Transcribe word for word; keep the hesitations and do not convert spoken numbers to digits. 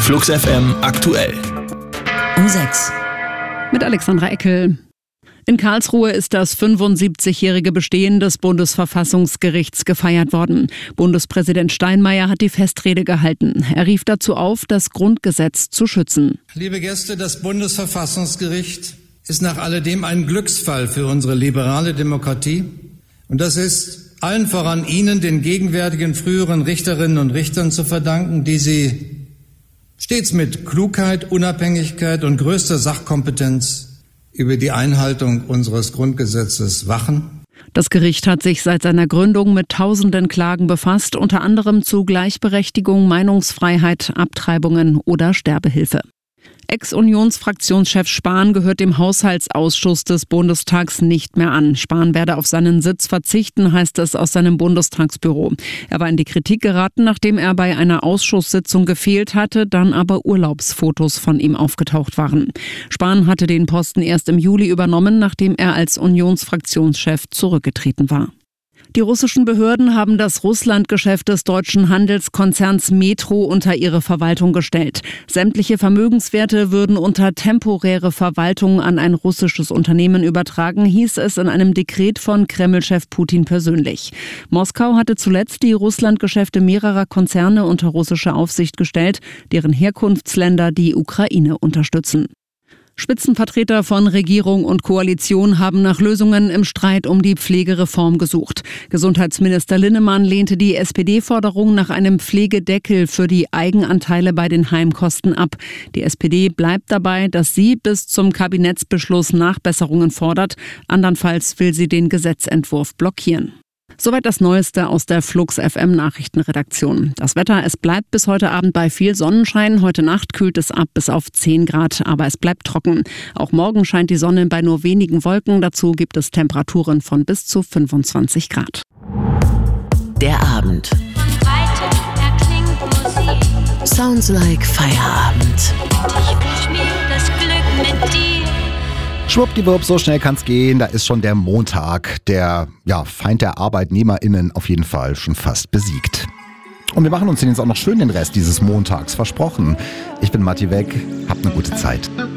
Flux F M aktuell. Um sechs. Mit Alexandra Eckel. In Karlsruhe ist das fünfundsiebzigjährige Bestehen des Bundesverfassungsgerichts gefeiert worden. Bundespräsident Steinmeier hat die Festrede gehalten. Er rief dazu auf, das Grundgesetz zu schützen. Liebe Gäste, das Bundesverfassungsgericht ist nach alledem ein Glücksfall für unsere liberale Demokratie. Und das ist allen voran Ihnen, den gegenwärtigen früheren Richterinnen und Richtern, zu verdanken, die Sie stets mit Klugheit, Unabhängigkeit und größter Sachkompetenz über die Einhaltung unseres Grundgesetzes wachen. Das Gericht hat sich seit seiner Gründung mit tausenden Klagen befasst, unter anderem zu Gleichberechtigung, Meinungsfreiheit, Abtreibungen oder Sterbehilfe. Ex-Unionsfraktionschef Spahn gehört dem Haushaltsausschuss des Bundestags nicht mehr an. Spahn werde auf seinen Sitz verzichten, heißt es aus seinem Bundestagsbüro. Er war in die Kritik geraten, nachdem er bei einer Ausschusssitzung gefehlt hatte, dann aber Urlaubsfotos von ihm aufgetaucht waren. Spahn hatte den Posten erst im Juli übernommen, nachdem er als Unionsfraktionschef zurückgetreten war. Die russischen Behörden haben das Russlandgeschäft des deutschen Handelskonzerns Metro unter ihre Verwaltung gestellt. Sämtliche Vermögenswerte würden unter temporäre Verwaltung an ein russisches Unternehmen übertragen, hieß es in einem Dekret von Kreml-Chef Putin persönlich. Moskau hatte zuletzt die Russlandgeschäfte mehrerer Konzerne unter russische Aufsicht gestellt, deren Herkunftsländer die Ukraine unterstützen. Spitzenvertreter von Regierung und Koalition haben nach Lösungen im Streit um die Pflegereform gesucht. Gesundheitsminister Linnemann lehnte die S P D-Forderung nach einem Pflegedeckel für die Eigenanteile bei den Heimkosten ab. Die S P D bleibt dabei, dass sie bis zum Kabinettsbeschluss Nachbesserungen fordert. Andernfalls will sie den Gesetzentwurf blockieren. Soweit das Neueste aus der Flux F M Nachrichtenredaktion. Das Wetter, es bleibt bis heute Abend bei viel Sonnenschein. Heute Nacht kühlt es ab bis auf zehn Grad, aber es bleibt trocken. Auch morgen scheint die Sonne bei nur wenigen Wolken. Dazu gibt es Temperaturen von bis zu fünfundzwanzig Grad. Der Abend. Sounds like Feierabend. Ich wünsch mir das Glück mit dir. Schwuppdiwupp, so schnell kann's gehen. Da ist schon der Montag, der ja, Feind der ArbeitnehmerInnen auf jeden Fall schon fast besiegt. Und wir machen uns jetzt auch noch schön den Rest dieses Montags, versprochen. Ich bin Matti Weg, habt eine gute Zeit.